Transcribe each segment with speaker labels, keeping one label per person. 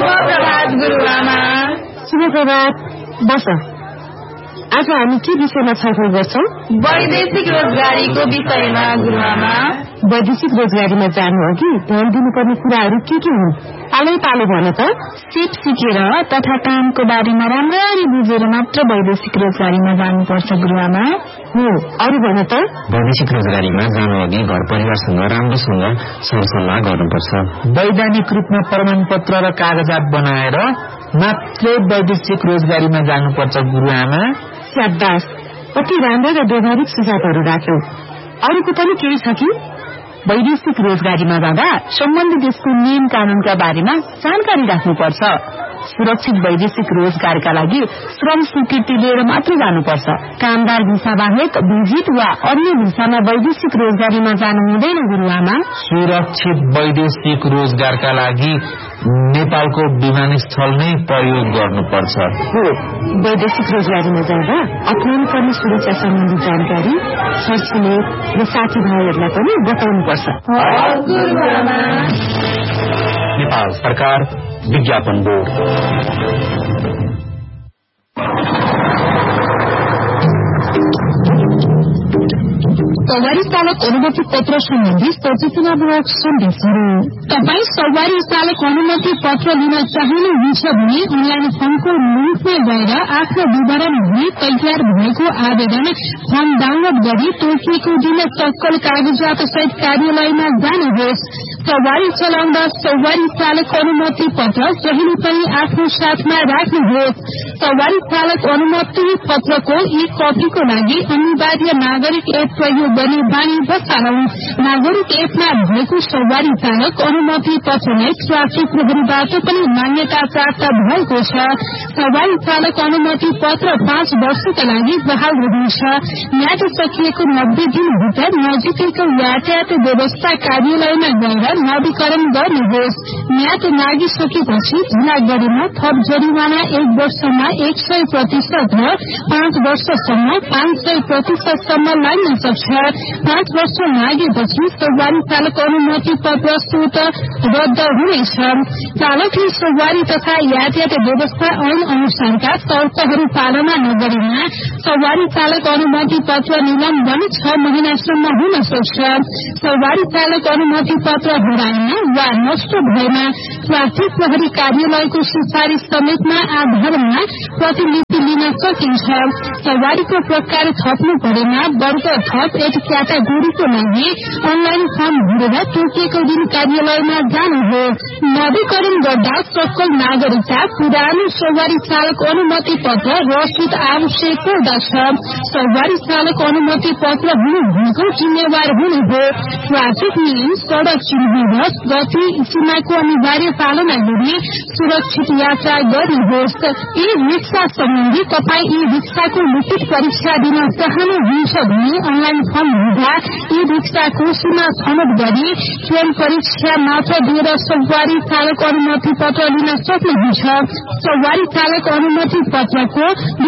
Speaker 1: शुभ प्रभात गुरुआमा।
Speaker 2: शुभ प्रभात। बस आज हामी के विषयमा छलफल गर्छौं?
Speaker 1: वैदेशिक रोजगारीको विषयमा गुरुआमा।
Speaker 2: वैदेशिक रोजगारीमा जानु अघि ध्यान दिनुपर्ने कुराहरू के हुन्? पालै पालो भन त।
Speaker 1: सिप सिकेर तथा कामको बारेमा राम्ररी बुझेर मात्र वैदेशिक रोजगारीमा जानुपर्छ गुरुआमा।
Speaker 2: हो, अरू भन त।
Speaker 3: वैदेशिक रोजगारीमा जानु अघि घर परिवारसँग राम्रोसँग सरसल्लाह गर्नुपर्छ।
Speaker 4: वैधानिक रूपमा प्रमाणपत्र र कागजात बनाएर मात्रै वैदेशिक रोजगारीमा जानुपर्छ गुरुआमा।
Speaker 2: स्याबास, कति राम्रो र व्यवहारिक सुझावहरू राख्यौ। अरूको पनि केही छ कि? वैदेशिक रोजगारीमा जाँदा सम्बन्धित देशको नियम कानूनका बारेमा जानकारी राख्नुपर्छ। सुरक्षित वैदेशिक रोजगारका लागि श्रम स्वीकृति लिएर मात्र जानुपर्छ। कामदार भिसा बाहेक भिजिट वा अन्य भिसामा वैदेशिक रोजगारीमा जानु हुँदैन गुरुआमा।
Speaker 4: सुरक्षित वैदेशिक रोजगारका लागि नेपालको विमानस्थल नै प्रयोग गर्नुपर्छ।
Speaker 2: हो, वैदेशिक रोजगारीमा जाँदा अप्नाउनु पर्ने सुरक्षा सम्बन्धी जानकारी छरछिमेक र साथीभाइहरूलाई पनि बताउनुपर्छ।
Speaker 3: नेपाल सरकार विज्ञापन बोर्ड।
Speaker 5: सवारी चालक अनुमति पत्र सम्बन्धी सचेतनामूलक सन्देशहरू। तपाईँ सवारी चालक अनुमति पत्र लिन चाहनुहुन्छ भने अनलाइन फर्मको लिंकमा गएर आफ्नो विवरण भनी तयार भएको आवेदन फर्म डाउनलोड गरी तोकिएको दिन सक्कल कागजात सहित कार्यालयमा जानुहोस्। सवारी चलाउँदा सवारी चालक अनुमति पत्र जहिले पनि आफ्नो साथमा राख्नुहोस्। सवारी चालक अनुमति पत्रको ई कपीको लागि अनिवार्य नागरिक एप प्रयोग गर्ने बानी बसालौं। नागरिक एपमा भएको सवारी चालक अनुमति पत्र नै ट्राफिक प्रहरीबाट पनि मान्यता प्राप्त भएको छ। सवारी चालक अनुमति पत्र 5 वर्षका लागि बहाल रहन्छ। म्याद सकिएको 90 दिनभित्र नजिकैको यातायात व्यवस्था कार्यालयमा गएर नवीकरण गर्नुहोस्। म्याद नागिसकेपछि धुलागढीमा थप जरिवाना 1 वर्षमा 100% र 5 वर्षसम्म 500% सम्म लाग्न सक्छ। 5 वर्ष नागेपछि सवारी चालक अनुमति पत्र स्वत रद्द हुनेछ। चालकले सवारी तथा यातायात व्यवस्था ऐन अनुसारका शर्तहरू पालना नगरेमा सवारी चालक अनुमति पत्र निलम्बन 6 महिनासम्म हुन सक्छ। सवारी चालक अनुमति पत्र हराएमा वा नष्ट भएमा ट्राफिक प्रहरी कार्यालयको सिफारिस समेतमा आधारमा प्रतिलिपि लिन सकिन्छ। सवारीको प्रकार थप्नु परेमा वर्ग थप एक क्याटेगोरीको लागि अनलाइन फर्म भरेर तोकिएको दिन कार्यालयमा जानुहोस्। नवीकरण गर्दा सक्कल नागरिकता पुरानो सवारी चालक अनुमति पत्र रसिद आवश्यक पर्दछ। सवारी चालक अनुमति पत्र हुनु भनेको जिम्मेवार हुनु हो। ट्राफिक नियम, सड़क चिन्ह र गति सीमाको अनिवार्य पालना गरी सुरक्षित यात्रा गर्नुहोस्। ई रिक्सा सम्बन्धी तपाईँ ई रिक्साको लिखित परीक्षा दिन चाहनुहुन्छ भने अनलाइन फर्म भर्दा ई रिक्साको सीमा छनौट गरी स्वयं परीक्षा मात्र दिएर सवारी चालक अनुमति पत्र लिन सक्नुहुन्छ। सवारी चालक अनुमति पत्रको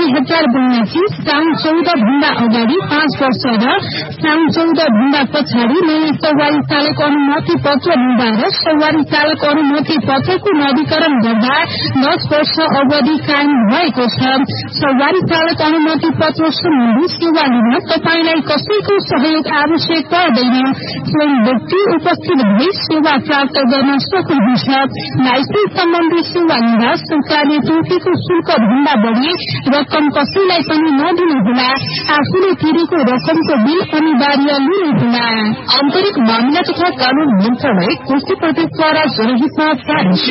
Speaker 5: 2082 साउन 14 भन्दा अगाडि 5 वर्ष र साउन 14 भन्दा पछाडि नयाँ सवारी चालक अनुमति पत्र लिँदा र सवारी चालक अनुमति पत्रको नवीकरण गर्दा 10 वर्ष अवधि कायम भएको छ। सवारी चालक अनुमति पत्र सम्बन्धी सेवा लिन तपाईलाई कसैको सहयोग आवश्यक पर्दैन। स्वयं व्यक्ति उपस्थित भई सेवा प्राप्त गर्न सक्नुहुन्छ। लाइसेन्स सम्बन्धी सेवा लिँदा सरकारले तोकेको शुल्क भन्दा बढी रकम कसैलाई पनि नदिनुहोला। आफूले तिरेको रकमको बिल अनिवार्य लिनुहोला।
Speaker 2: आन्तरिक मामिला तथा कानून मन्त्रालय कोशी प्रदेशद्वारा जनहितमा जारी।